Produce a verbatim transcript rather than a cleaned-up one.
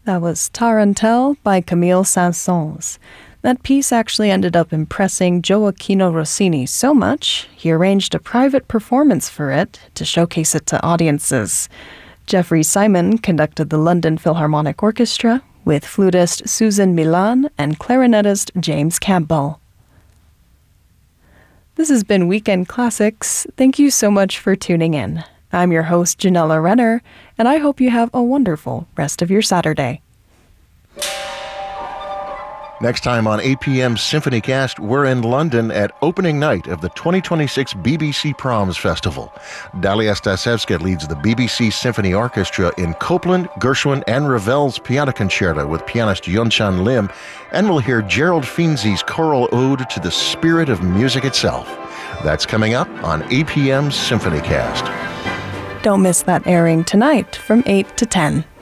That was Tarantelle by Camille Saint-Saëns. That piece actually ended up impressing Gioacchino Rossini so much, he arranged a private performance for it to showcase it to audiences. Geoffrey Simon conducted the London Philharmonic Orchestra with flutist Susan Milan and clarinetist James Campbell. This has been Weekend Classics. Thank you so much for tuning in. I'm your host, Janella Renner, and I hope you have a wonderful rest of your Saturday. Next time on A P M SymphonyCast, we're in London at opening night of the twenty twenty-six B B C Proms Festival. Dalia Stasevska leads the B B C Symphony Orchestra in Copland, Gershwin, and Ravel's Piano Concerto with pianist Yunchan Lim, and we'll hear Gerald Finzi's choral ode to the spirit of music itself. That's coming up on A P M SymphonyCast. Don't miss that airing tonight from eight to ten.